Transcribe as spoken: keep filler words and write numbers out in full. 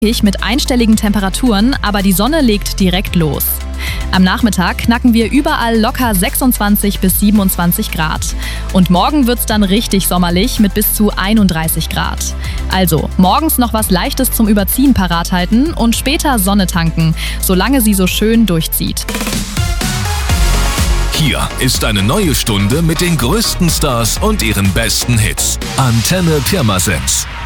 mit einstelligen Temperaturen, aber die Sonne legt direkt los. Am Nachmittag knacken wir überall locker sechsundzwanzig bis siebenundzwanzig Grad. Und morgen wird's dann richtig sommerlich mit bis zu einunddreißig Grad. Also morgens noch was Leichtes zum Überziehen parat halten und später Sonne tanken, solange sie so schön durchzieht. Hier ist eine neue Stunde mit den größten Stars und ihren besten Hits. Antenne Pirmasens.